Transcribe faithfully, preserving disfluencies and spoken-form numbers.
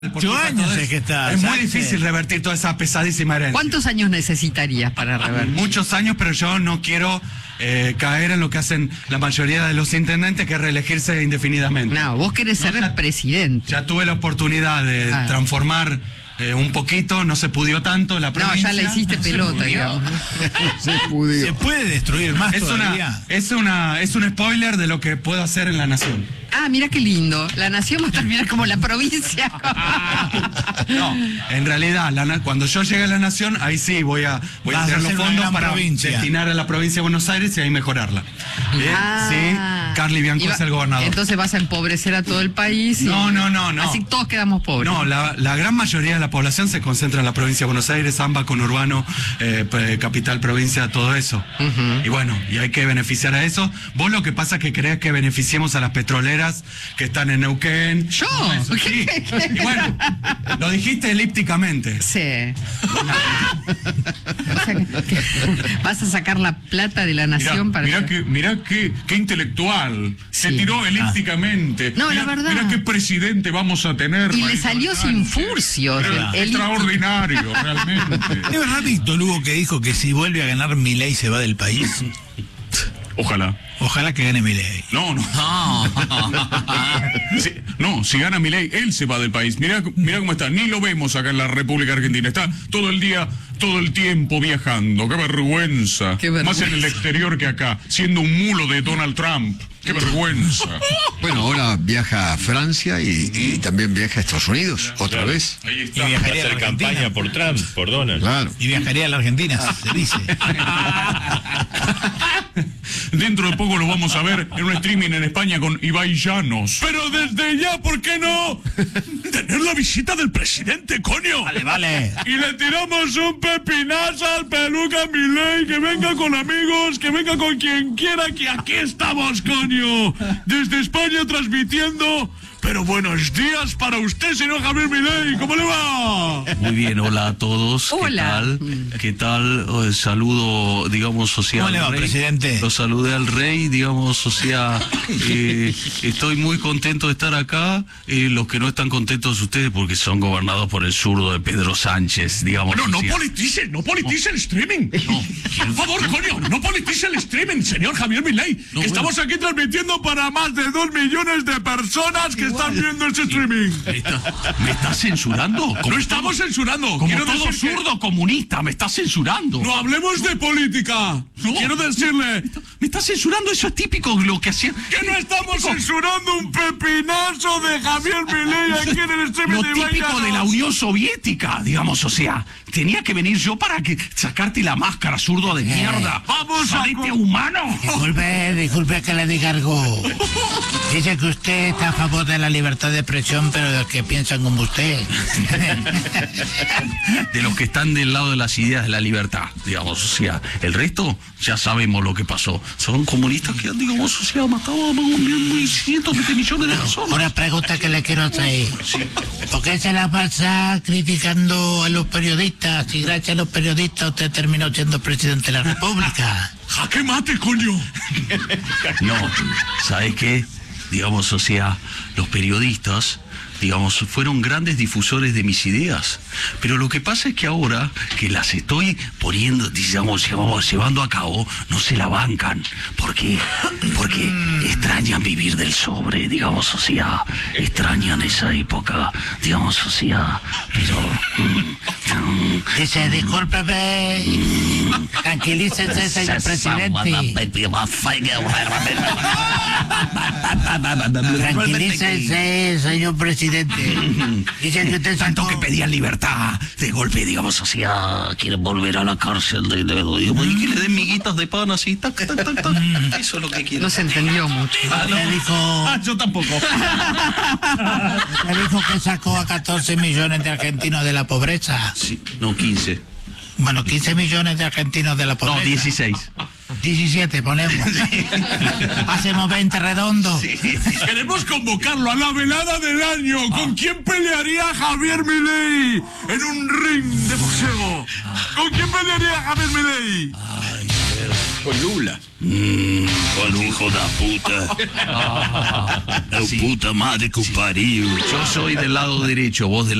Ocho años es que está. Es muy difícil revertir toda esa pesadísima herencia. ¿Cuántos años necesitarías para revertir? Muchos años, pero yo no quiero eh, caer en lo que hacen la mayoría de los intendentes, que es reelegirse indefinidamente. No, vos querés ser No, el presidente. Ya tuve la oportunidad de Ah. transformar eh, un poquito, no se pudió tanto la No, provincia. ya la hiciste No se pelota, pudió. digamos. Se pudió. Se puede destruir más Es todavía. una, es una, es un spoiler de lo que puedo hacer en la nación. Ah, mira qué lindo. La nación va a terminar como la provincia. No, en realidad, la na- cuando yo llegue a la nación, ahí sí voy a, voy a Vas a tener los hacer una fondos gran para provincia. destinar a la provincia de Buenos Aires y ahí mejorarla. Bien, Ah. sí, Carly Bianco Y va- es el gobernador. Entonces vas a empobrecer a todo el país. y- No, no, no, no. Así todos quedamos pobres. No, la, la gran mayoría de la población se concentra en la provincia de Buenos Aires, AMBA, conurbano, eh, p- capital, provincia, todo eso. Ujú. Y bueno, y hay que beneficiar a eso. Vos lo que pasa es que crees que beneficiemos a las petrolleras que están en Neuquén. ¿Yo? Todo eso, sí. Y bueno, lo dijiste elípticamente. Sí. O sea, que- vas a sacar la plata de la nación Mirá, para... mirá que, mirá que, qué intelectual. Se Sí. tiró elípticamente. No, mirá, la verdad. Mirá qué presidente vamos a tener. Y le Marito salió sin Sánchez. furcios. Pero el- extraordinario, realmente. ¿Es verdad, Víctor Lugo, que dijo que si vuelve a ganar Milei se va del país? Ojalá. Ojalá que gane Milei. No, no. Si- no, si gana Milei, él se va del país. Mirá, mirá cómo está. Ni lo vemos acá en la República Argentina. Está todo el día, todo el tiempo viajando. Qué vergüenza. Qué vergüenza. Más en el exterior que acá, siendo un mulo de Donald Trump. Qué vergüenza. Bueno, ahora viaja a Francia y, y también viaja a Estados Unidos, otra vez. Ahí Y está. viajaría a la hacer Argentina. campaña por Trump, por Donald. Claro. Y viajaría a la Argentina, se dice. Dentro de poco lo vamos a ver en un streaming en España con Ibai Llanos. Pero desde ya, ¿por qué no? Tener la visita del presidente, coño. Vale, vale. Y le tiramos un pepinazo al peluca Milei, que venga con amigos, que venga con quien quiera, que aquí estamos, coño. Desde España transmitiendo. Pero buenos días para usted, señor Javier Milei. ¿Cómo le va? Muy bien, hola a todos. Hola. ¿Qué tal? ¿Qué tal? Eh, saludo, digamos, o sea, ¿Cómo le al va, rey. presidente? Lo saludé al rey, digamos, o sea, eh, estoy muy contento de estar acá. Eh, los que no están contentos ustedes porque son gobernados por el zurdo de Pedro Sánchez, digamos. No, no o sea. politice, no politice el streaming. Por favor, coño, no politice el streaming, señor Javier Milei. No, que estamos aquí transmitiendo para más de dos millones de personas que están viendo este streaming. ¿Me está- ¿Me estás censurando? No estamos censurando. Como Quiero todo decir que zurdo comunista, me estás censurando. no hablemos de política. No. Quiero decirle Me estás censurando, eso es típico de lo que hacían. que no estamos censurando un pepinazo de Javier Milei aquí en el streaming Lo de típico Ibai de la Llanos. Unión Soviética, digamos, o sea, tenía que venir yo para que sacarte la máscara, zurdo de mierda. Vamos a ¡Salete co- humano! Disculpe, disculpe que le diga algo. Dice que usted está a favor de la libertad de expresión, pero de que piensan como usted. De los que están del lado de las ideas de la libertad, digamos, o sea, el resto ya sabemos lo que pasó. Son comunistas que, digamos, o sea, mataban a cientos de millones de personas. Una pregunta que le quiero hacer. ¿Por qué se la pasa criticando a los periodistas y gracias a los periodistas usted terminó siendo presidente de la República? ¡Jaque mate, coño! No, ¿sabes qué? Digamos, o sea, los periodistas, digamos, fueron grandes difusores de mis ideas. Pero lo que pasa es que ahora que las estoy poniendo, digamos, llevamos- llevando a cabo, no se la bancan. ¿Por qué? Porque extrañan vivir del sobre, digamos, o sea, extrañan esa época, digamos, o sea, pero... mm, mm, Dice, discúlpeme. Tranquilícese, señor presidente. Tranquilícese, señor presidente. Dice que usted Tanto sacó... que pedían libertad, de golpe, digamos, o sea, quieren volver a la cárcel de dedo, digamos, y que le den miguitas de pan así, tac, tac, tac, tac. Eso es lo que quieren. No se entendió mucho. Usted dijo, Ah, yo tampoco. usted dijo que sacó a catorce millones de argentinos de la pobreza. Sí, no, quince. Bueno, quince millones de argentinos de la pobreza. No, dieciséis. diecisiete, ponemos. Hacemos veinte redondos. Queremos convocarlo a la velada del año. ¿Con quién pelearía Javier Milei en un ring de boxeo? ¿Con quién pelearía Javier Milei? Ay, a ver. Con Lula. Mmm, con hijo de puta. Ah, La puta madre que pariu. Yo soy del lado derecho, vos del